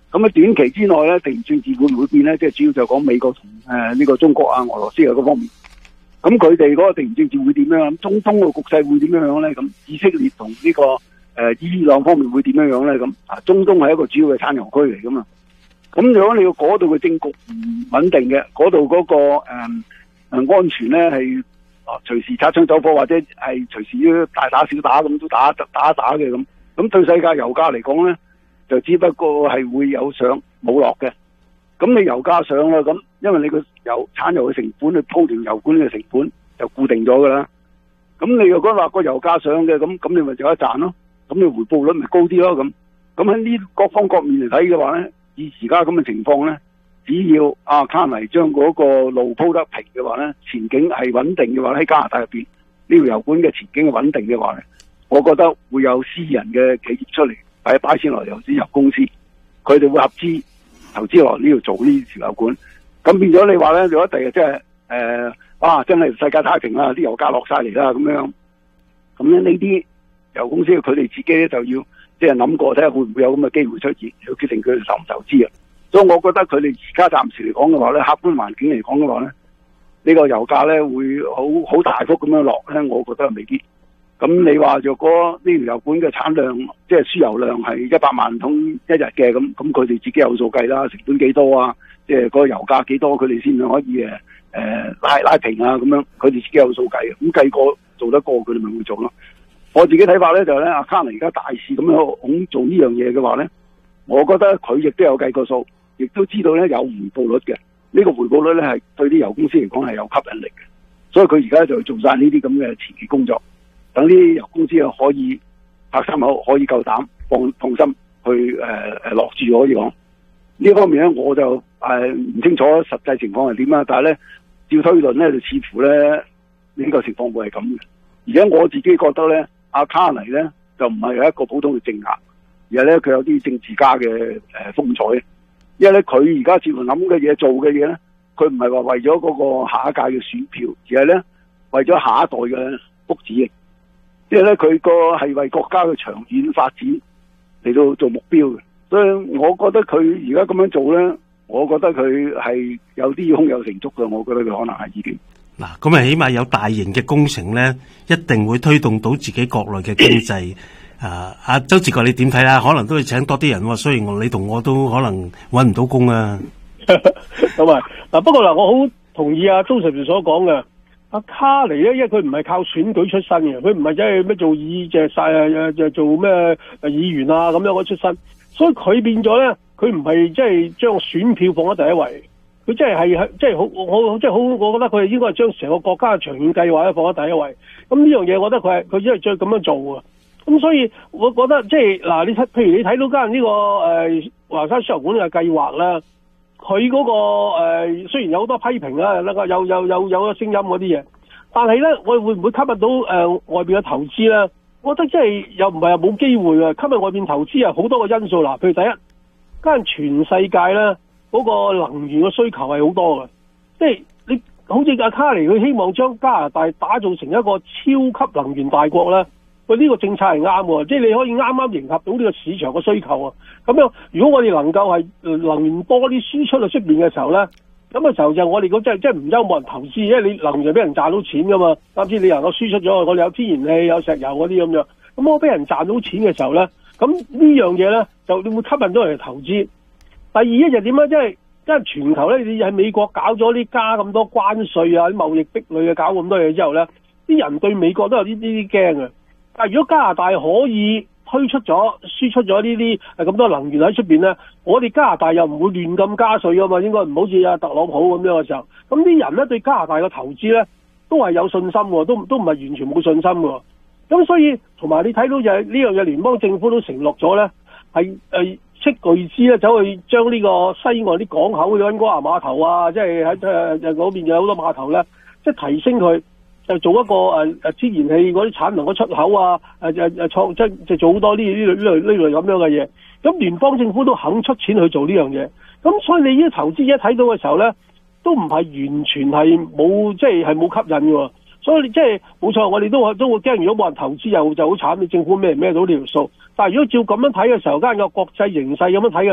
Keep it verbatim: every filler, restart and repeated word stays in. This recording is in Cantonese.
咁啊，短期之內咧，地緣政治會唔會變咧？即係主要就講美國同誒呢個中國啊、俄羅斯啊嗰方面。咁佢哋嗰個地緣政治會點樣？咁中東個局勢會點樣樣咧？咁以色列同呢、這個誒、呃、伊朗方面會點樣樣咧？咁啊，中東係一個主要嘅產油區嚟噶嘛。咁如果你要嗰度嘅政局唔穩定嘅，嗰度嗰個誒誒、呃、安全咧係啊隨時擦槍走火，或者係隨時大打小打咁都打打一打嘅咁。咁對世界油價嚟講咧，就只不過係會有上冇落嘅。咁你油價上啦，咁因為你個油產油嘅成本，你鋪條油管嘅成本就固定咗噶啦。咁你如果話個油價上嘅，咁咁你咪就有一賺咯。咁你回報率咪高啲咯。咁咁喺呢各方各面嚟睇嘅話咧，以而家咁嘅情況咧，只要阿卡尼將嗰個路鋪得平嘅話咧，前景係穩定嘅話，喺加拿大入邊呢條油管嘅前景係穩定嘅話咧，我覺得會有私人嘅企業出嚟，或者擺錢落嚟投資油公司，佢哋會合資投資落呢度做呢條油管。咁變咗你話咧，如果第日即係誒，哇，真係世界太平啦，啲油價落晒嚟啦，咁樣，咁咧呢啲油公司佢哋自己咧就要即係諗過，睇下會唔會有咁嘅機會出現，要決定佢哋投唔投資啊。所以我覺得佢哋而家暫時嚟講嘅話咧，客觀環境嚟講嘅話咧，呢個油價咧會好好大幅咁樣落咧，我覺得未必。咁你話若果呢條油管嘅產量，即係輸油量係一百萬桶一日嘅，咁咁佢哋自己有數計啦，成本幾多啊？即係個油價幾多，佢哋先可以誒誒、呃、拉拉平啊咁樣，佢哋自己有數計嘅。咁計過做得過，佢哋咪會做咯。我自己睇法咧就係咧，阿卡尼而家大肆咁樣恐做呢樣嘢嘅話咧，我覺得佢亦都有計過數，亦都知道咧有回報率嘅。呢、這個回報率咧係對啲油公司嚟講係有吸引力嘅，所以佢而家就做晒呢啲咁嘅前期工作。等啲油公司啊可以拍心口，可以夠膽放放心去誒誒、呃、落注，可以講呢方面咧，我就誒唔、呃、清楚實際情況係點啦。但係咧，照推論咧，就似乎咧呢、這個情況會係咁嘅。而且我自己覺得咧，阿卡尼咧就唔係一個普通嘅政客，而係咧佢有啲政治家嘅誒、呃、風采。因為咧佢而家似乎諗嘅嘢、做嘅嘢咧，佢唔係話為咗嗰個下一屆嘅選票，而係咧為咗下一代嘅福祉。即係咧，佢個係為國家嘅長遠發展嚟到做目標嘅，所以我覺得佢而家咁樣做咧，我覺得佢係有啲胸有成竹嘅。我覺得佢可能係已經嗱，咁啊，起碼有大型嘅工程咧，一定會推動到自己國內嘅經濟。啊，阿周志國你點睇啦？可能都要請多啲人喎，雖然我你同我都可能搵唔到工啊。 咁啊，嗱，不過嗱，我好同意阿鍾 Sir 所講嘅。阿卡尼咧，因為佢唔係靠選舉出身嘅，佢唔係即係咩做議即係晒啊，就做咩議員啊咁樣嘅出身，所以佢變咗咧，佢唔係即係將選票放喺第一位，佢即係係即係好我即係好，我覺得佢係應該係將成個國家嘅長遠計劃咧放喺第一位。咁呢樣嘢，我覺得佢係佢因為再咁樣做啊。咁所以我覺得即係嗱，你睇譬如你睇到間呢個誒華山輸油管嘅計劃啦。佢嗰、那個誒、呃、雖然有好多批評啦，有有有有聲音嗰啲嘢，但係咧，我會唔會吸引到誒、呃、外邊嘅投資咧？我覺得即係又唔係話冇機會啊！吸引外邊投資係好多個因素啦。譬如第一，間全世界咧嗰、那個能源嘅需求係好多嘅，即係你好似阿卡尼佢希望將加拿大打造成一個超級能源大國咧。佢、這、呢個政策係啱喎，即係你可以啱啱迎合到呢個市場嘅需求啊！咁樣，如果我哋能夠係能源多啲輸出去出邊嘅時候咧，咁嘅時候就我哋嗰即係即係唔憂冇人投資，因為你能源俾人賺到錢噶嘛。啱先你能夠輸出咗，我哋有天然氣、有石油嗰啲咁樣，咁我俾人賺到錢嘅時候咧，咁呢樣嘢咧就會吸引到人嚟投資。第二咧就點咧？即係即係全球咧，你喺美國搞咗啲加咁多關稅啊、啲貿易壁壘啊，搞咁多嘢之後咧，啲人對美國都有啲啲驚啊！但係如果加拿大可以推出咗、輸出咗呢啲誒咁多能源喺出邊咧，我哋加拿大又唔會亂咁加稅噶嘛，應該唔好似阿特朗普咁樣嘅時候，咁啲人咧對加拿大嘅投資咧都係有信心喎，都都唔係完全冇信心喎。咁所以同埋你睇到就係呢樣嘢，聯邦政府都承諾咗咧，係誒斥巨資咧走去將呢個西岸啲港口嘅溫哥華碼頭啊，即係喺誒誒嗰邊有好多碼頭咧，即係提升佢。就做一個誒誒天然氣嗰啲產能嘅出口啊，誒誒誒創即係就做好多呢呢類呢類呢類咁樣嘅嘢。咁聯邦政府都肯出錢去做呢樣嘢。咁所以你呢啲投資者睇到嘅時候咧，都唔係完全係冇即係係冇吸引嘅。所以即係冇錯，我哋都都會驚，如果冇人投資又就好慘，你政府孭唔孭到呢條數？但係如果照咁樣睇嘅時候，間個國際形勢咁樣睇嘅。